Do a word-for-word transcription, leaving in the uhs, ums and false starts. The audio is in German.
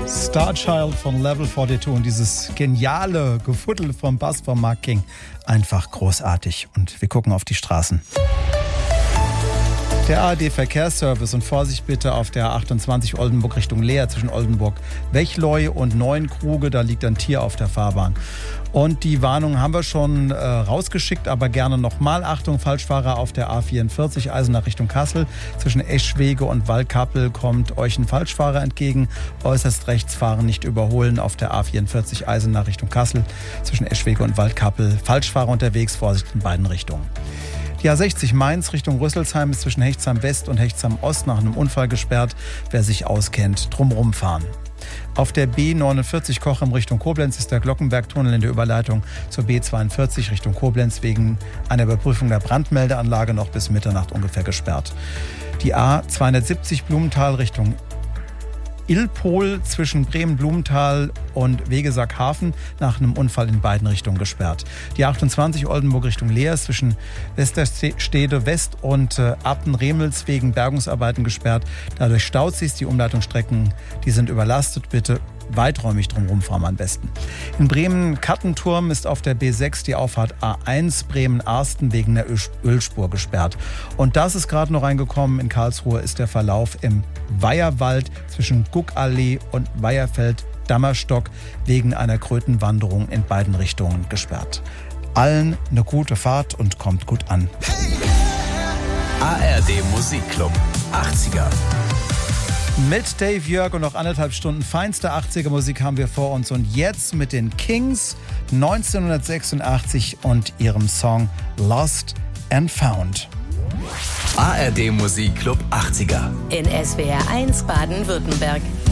Starchild von Level zweiundvierzig und dieses geniale Gefuddel vom Bass von Mark King. Einfach großartig. Und wir gucken auf die Straßen. Der A R D-Verkehrsservice und Vorsicht bitte auf der A achtundzwanzig Oldenburg Richtung Leer zwischen Oldenburg-Wechleu und Neuenkruge. Da liegt ein Tier auf der Fahrbahn. Und die Warnung haben wir schon äh, rausgeschickt, aber gerne nochmal. Achtung, Falschfahrer auf der A vierundvierzig Eisenach Richtung Kassel. Zwischen Eschwege und Waldkappel kommt euch ein Falschfahrer entgegen. Äußerst rechts fahren, nicht überholen auf der A vierundvierzig Eisenach Richtung Kassel. Zwischen Eschwege und Waldkappel. Falschfahrer unterwegs, Vorsicht in beiden Richtungen. Die A sechzig Mainz Richtung Rüsselsheim ist zwischen Hechtsheim West und Hechtsheim Ost nach einem Unfall gesperrt. Wer sich auskennt, drumherum fahren. Auf der B neunundvierzig Cochem Richtung Koblenz ist der Glockenbergtunnel in der Überleitung zur B zweiundvierzig Richtung Koblenz wegen einer Überprüfung der Brandmeldeanlage noch bis Mitternacht ungefähr gesperrt. Die A zweihundertsiebzig Blumenthal Richtung Ilpol zwischen Bremen-Blumenthal und Wegesackhafen nach einem Unfall in beiden Richtungen gesperrt. Die achtundzwanzig Oldenburg Richtung Leer zwischen Westerstede West und äh, Appen-Remels wegen Bergungsarbeiten gesperrt. Dadurch staut sich, die Umleitungsstrecken, die sind überlastet. Bitte weiträumig drumherum fahren am besten. In Bremen-Kattenturm ist auf der B sechs die Auffahrt A eins Bremen-Arsten wegen der Ölspur gesperrt. Und das ist gerade noch reingekommen. In Karlsruhe ist der Verlauf im Weiherwald zwischen Guckallee und Weiherfeld-Dammerstock wegen einer Krötenwanderung in beiden Richtungen gesperrt. Allen eine gute Fahrt und kommt gut an. A R D Musikclub achtziger. Mit Dave Jörg und noch anderthalb Stunden feinste achtziger Musik haben wir vor uns. Und jetzt mit den Kings neunzehnhundertsechsundachtzig und ihrem Song Lost and Found. A R D Musikclub achtziger. In S W R eins Baden-Württemberg.